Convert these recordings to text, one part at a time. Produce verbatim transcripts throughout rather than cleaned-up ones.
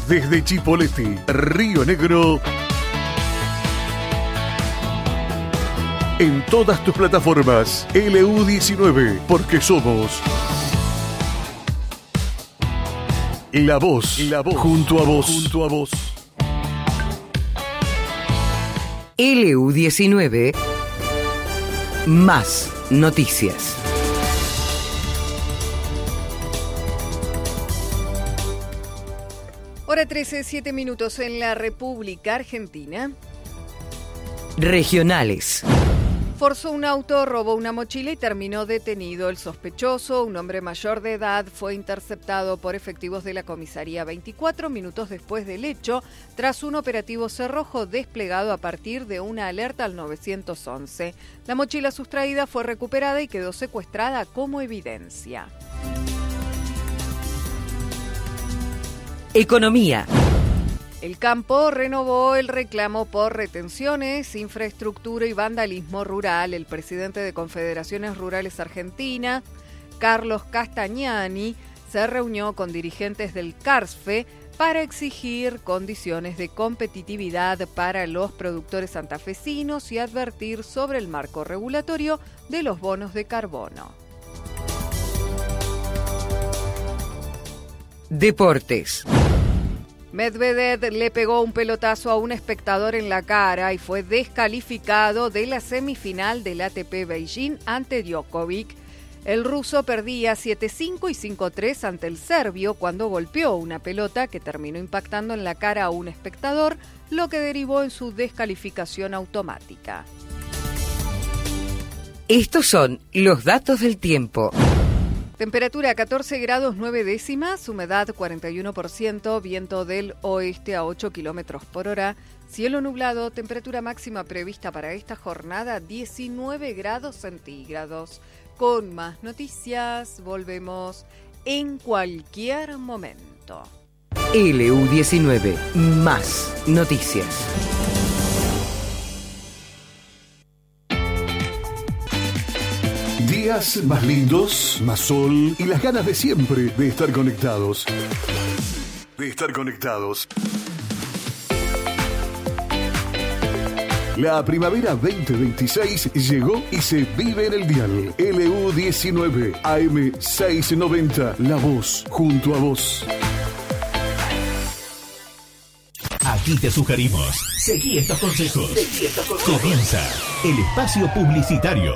desde Chipoleti, Río Negro. En todas tus plataformas, L U diecinueve, porque somos la voz, la voz, junto a vos, junto a vos. L U diecinueve, más noticias. Hora trece, siete minutos en la República Argentina. Regionales. Forzó un auto, robó una mochila y terminó detenido. El sospechoso, un hombre mayor de edad, fue interceptado por efectivos de la comisaría veinticuatro minutos después del hecho, tras un operativo cerrojo desplegado a partir de una alerta al nueve once. La mochila sustraída fue recuperada y quedó secuestrada como evidencia. Economía. El campo renovó el reclamo por retenciones, infraestructura y vandalismo rural. El presidente de Confederaciones Rurales Argentina, Carlos Castagnani, se reunió con dirigentes del CARSFE para exigir condiciones de competitividad para los productores santafesinos y advertir sobre el marco regulatorio de los bonos de carbono. Deportes. Medvedev le pegó un pelotazo a un espectador en la cara y fue descalificado de la semifinal del A T P Beijing ante Djokovic. El ruso perdía siete cinco y cinco tres ante el serbio cuando golpeó una pelota que terminó impactando en la cara a un espectador, lo que derivó en su descalificación automática. Estos son los datos del tiempo. Temperatura catorce grados nueve décimas, humedad cuarenta y uno por ciento, viento del oeste a ocho kilómetros por hora, cielo nublado, temperatura máxima prevista para esta jornada diecinueve grados centígrados. Con más noticias, volvemos en cualquier momento. L U diecinueve, más noticias. Días más lindos, más sol y las ganas de siempre de estar conectados. De estar conectados. La primavera veinte veintiséis llegó y se vive en el dial. L U diecinueve, A M seiscientos noventa, La Voz, junto a vos. Aquí te sugerimos, seguí estos consejos. Seguí estos consejos. Comienza el espacio publicitario.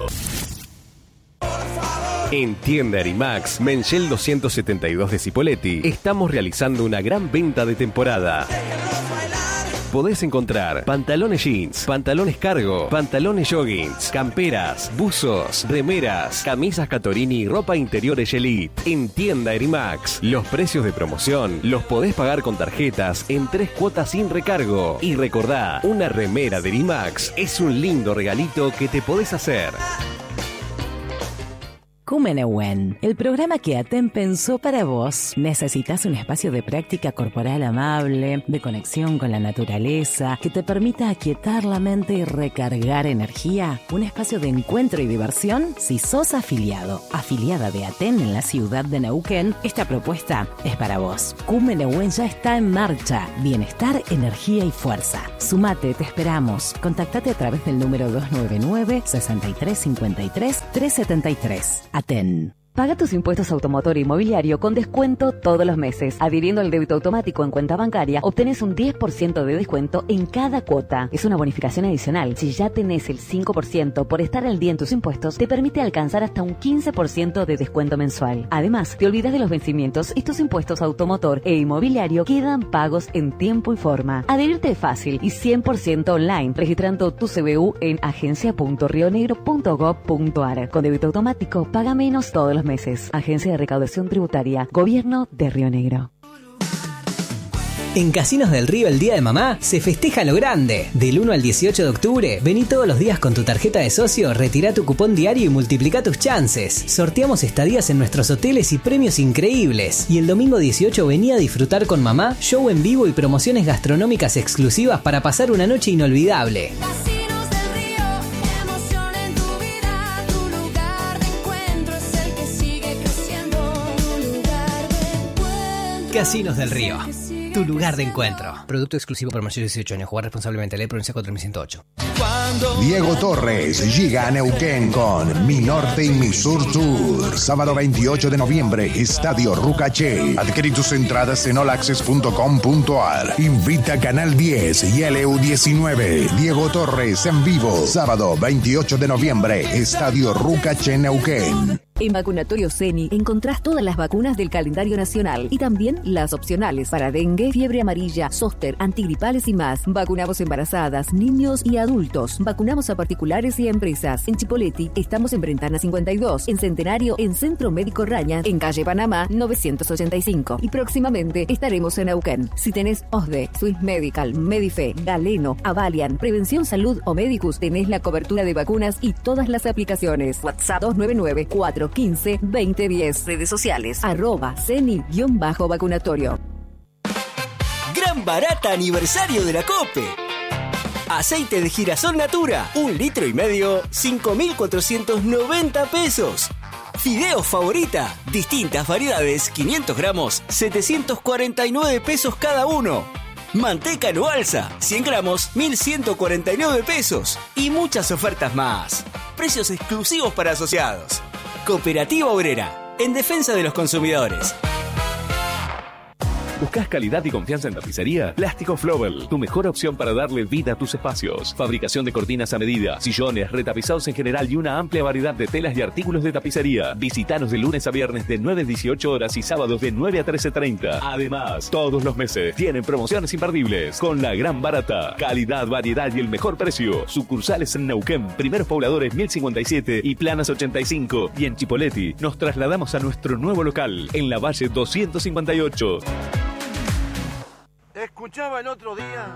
En Tienda Erimax, Menchel doscientos setenta y dos de Cipolletti, estamos realizando una gran venta de temporada. Podés encontrar pantalones jeans, pantalones cargo, pantalones joggings, camperas, buzos, remeras, camisas Catorini y ropa interior Elite. En Tienda Erimax, los precios de promoción los podés pagar con tarjetas en tres cuotas sin recargo. Y recordá, una remera de Erimax es un lindo regalito que te podés hacer. Kumenewen, el programa que Aten pensó para vos. ¿Necesitas un espacio de práctica corporal amable, de conexión con la naturaleza, que te permita aquietar la mente y recargar energía? ¿Un espacio de encuentro y diversión? Si sos afiliado, afiliada de Aten en la ciudad de Neuquén, esta propuesta es para vos. Kumenewen ya está en marcha. Bienestar, energía y fuerza. Sumate, te esperamos. Contactate a través del número dos nueve nueve, seis tres cinco tres, tres siete tres. Aten. Paga tus impuestos automotor e inmobiliario con descuento todos los meses. Adhiriendo al débito automático en cuenta bancaria, obtenés un diez por ciento de descuento en cada cuota. Es una bonificación adicional. Si ya tenés el cinco por ciento por estar al día en tus impuestos, te permite alcanzar hasta un quince por ciento de descuento mensual. Además, te olvidas de los vencimientos y tus impuestos automotor e inmobiliario quedan pagos en tiempo y forma. Adherirte es fácil y cien por ciento online, registrando tu C B U en agencia punto rionegro punto gob punto ar. Con débito automático, paga menos todos los meses. Agencia de Recaudación Tributaria, Gobierno de Río Negro. En Casinos del Río el Día de Mamá se festeja lo grande. Del uno al dieciocho de octubre, vení todos los días con tu tarjeta de socio, retira tu cupón diario y multiplica tus chances. Sorteamos estadías en nuestros hoteles y premios increíbles. Y el domingo dieciocho vení a disfrutar con mamá, show en vivo y promociones gastronómicas exclusivas para pasar una noche inolvidable. Casinos del Río. tu lugar de encuentro. Producto exclusivo para mayores de dieciocho años. Jugar responsablemente. Ley Provincia cuatro mil ciento ocho. Diego Torres llega a Neuquén con Mi Norte y Mi Sur Tour. Sábado veintiocho de noviembre, Estadio Rucaché. Adquirí tus entradas en all access punto com punto a r. Invita Canal diez y L U diecinueve. Diego Torres en vivo. Sábado veintiocho de noviembre, Estadio Rucaché, Neuquén. En Vacunatorio Ceni encontrás todas las vacunas del calendario nacional y también las opcionales para dengue, fiebre amarilla, zóster, antigripales y más. Vacunamos embarazadas, niños y adultos. Vacunamos a particulares y a empresas. En Chipoleti estamos en Brentana cincuenta y dos, en Centenario, en Centro Médico Raña, en Calle Panamá novecientos ochenta y cinco. Y próximamente estaremos en Neuquén. Si tenés O S D E, Swiss Medical, Medife, Galeno, Avalian, Prevención Salud o Medicus, tenés la cobertura de vacunas y todas las aplicaciones. WhatsApp dos nueve nueve, cuatro uno cinco, dos cero uno cero. Redes sociales, arroba ceni-vacunatorio. Gran barata aniversario de la COPE. Aceite de girasol Natura, un litro y medio, cinco mil cuatrocientos noventa pesos. Fideos Favorita, distintas variedades, quinientos gramos, setecientos cuarenta y nueve pesos cada uno. Manteca no alza, cien gramos, mil ciento cuarenta y nueve pesos. Y muchas ofertas más. Precios exclusivos para asociados. Cooperativa Obrera, en defensa de los consumidores. ¿Buscas calidad y confianza en tapicería? Plástico Flobel, tu mejor opción para darle vida a tus espacios. Fabricación de cortinas a medida, sillones, retapizados en general y una amplia variedad de telas y artículos de tapicería. Visítanos de lunes a viernes de nueve a dieciocho horas y sábados de nueve a trece treinta. Además, todos los meses tienen promociones imperdibles con la gran barata. Calidad, variedad y el mejor precio. Sucursales en Neuquén, Primeros Pobladores mil cincuenta y siete y Planas ochenta y cinco. Y en Chipoleti nos trasladamos a nuestro nuevo local en la Valle doscientos cincuenta y ocho. Escuchaba el otro día